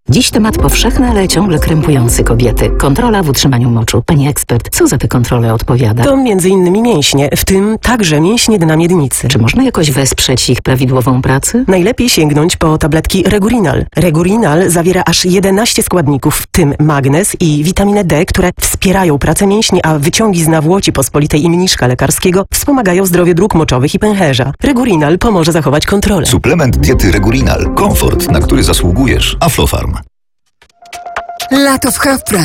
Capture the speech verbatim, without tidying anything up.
Dziś temat powszechny, ale ciągle krępujący kobiety. Kontrola w utrzymaniu moczu. Pani ekspert, co za te kontrole odpowiada? To między innymi mięśnie, w tym także mięśnie dna miednicy. Czy można jakoś wesprzeć ich prawidłową pracę? Najlepiej sięgnąć po tabletki Regurinal. Regurinal zawiera aż jedenaście składników, w tym magnez i witaminę D, które wspierają pracę mięśni, a wyciągi z nawłoci pospolitej i mniszka lekarskiego wspomagają zdrowie dróg moczowych i pęcherza. Regurinal pomoże zachować kontrolę. Suplement diety Regurinal. Komfort, na który zasługujesz. Aflofarm. Lato w Half Price.